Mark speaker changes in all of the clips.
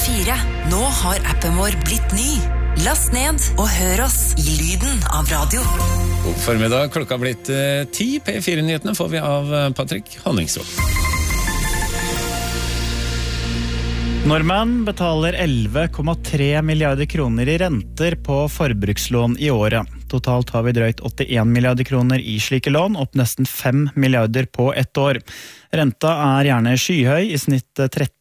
Speaker 1: P4. Nå har appen vår blitt ny. Last ned og hør oss i lyden av radio.
Speaker 2: God formiddag, klokka blitt 10. P4-nyhetene får vi av Patrick Honningsvåg.
Speaker 3: Nordmenn betaler 11,3 milliarder kroner i renter på forbrukslån i året. Totalt har vi drøyt 81 milliarder kroner i slike lån, opp nesten 5 milliarder på ett år. Renta er gjerne skyhøy, i snitt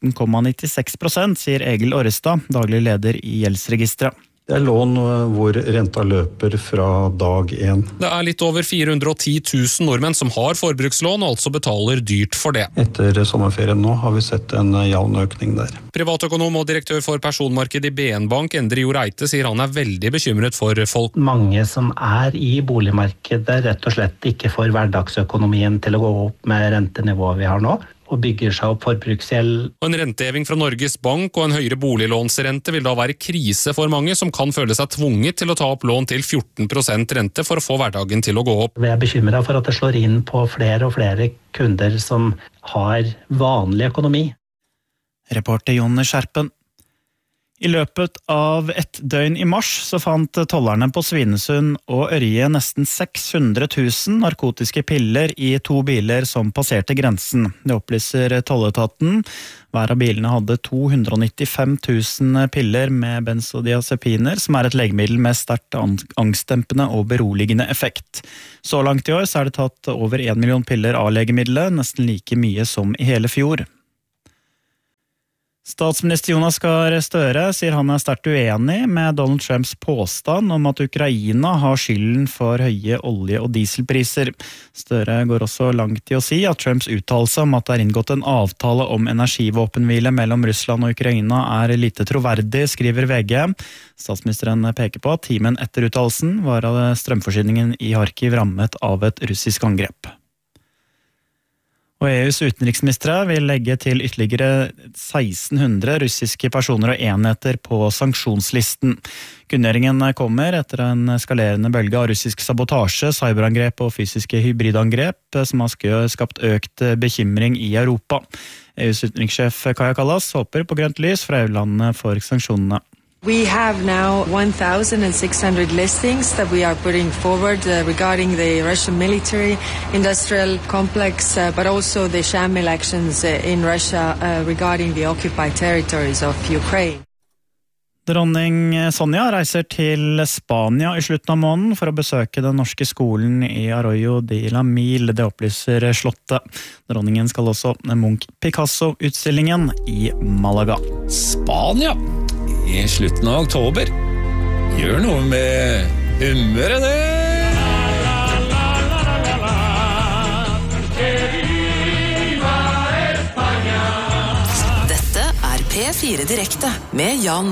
Speaker 3: 13,96%, sier Egil Orrestad, daglig leder i Gjeldsregisteret.
Speaker 4: Det er lån hvor renta løper fra dag 1.
Speaker 5: Det er litt over 410 000 nordmenn som har forbrukslån, og altså betaler dyrt for det.
Speaker 4: Etter sommerferien nå har vi sett en jevn økning der.
Speaker 5: Privatøkonom og direktør for personmarked i BN Bank, Endre Jo Reite, sier han er veldig bekymret for folk.
Speaker 6: Mange som er i boligmarkedet rett og slett ikke får hverdagsøkonomien til å gå opp med rentenivået vi har nå, og bygger seg opp forbruksgjeld.
Speaker 5: En renteheving fra Norges Bank og en høyere boliglånsrente vil da være krise for mange som kan føle seg tvunget til å ta opp lån til 14% rente for å få hverdagen til å gå opp.
Speaker 6: Vi er bekymret for at det slår inn på flere og flere kunder som har vanlig økonomi.
Speaker 3: Reporter Jon Skjerpen. I løpet av et døgn i mars så fant tollerne på Svinesund og Ørje nesten 600 000 narkotiske piller i 2 biler som passerte grensen. Det opplyser tolletaten. Hver av bilene hadde 295 000 piller med benzodiazepiner, som er et legemiddel med sterkt angstdempende og beroligende effekt. Så langt i år så er det tatt over 1 million piller av legemiddelet, nesten like mye som i hele fjor. Statsminister Jonas Gahr Støre sier han er sterkt uenig med Donald Trumps påstand om at Ukraina har skylden for høye olje- og dieselpriser. Støre går også langt i å si at Trumps uttalelse om at det er inngått en avtale om energivåpenhvile mellom Russland og Ukraina er lite troverdig, skriver VG. Statsministeren peker på at timen etter uttalelsen var strømforsyningen i Kharkiv rammet av et russisk angrep. Og EUs utenriksministre vil legge til ytterligere 1600 russiske personer og enheter på sanksjonslisten. Kunngjøringen kommer etter en eskalerende bølge av russisk sabotasje, cyberangrep og fysiske hybridangrep som har skapt økt bekymring i Europa. EUs utenrikssjef Kaja Kallas håper på grønt lys fra EU-landene for sanksjonene.
Speaker 7: We have now 1,600 listings that we are putting forward regarding the Russian military industrial complex, but also the sham elections in Russia regarding the occupied territories of Ukraine.
Speaker 3: Dronning Sonja reiser til Spania i slutten av måneden for å besøke den norske skolen i Arroyo de la Mil, det opplyser slottet. Dronningen skal også åpne Munch-Picasso-utstillingen i Malaga.
Speaker 2: Spania i slutten av oktober. Gjør noe med humøret, det!
Speaker 1: Dette er P4 Direkte med Jan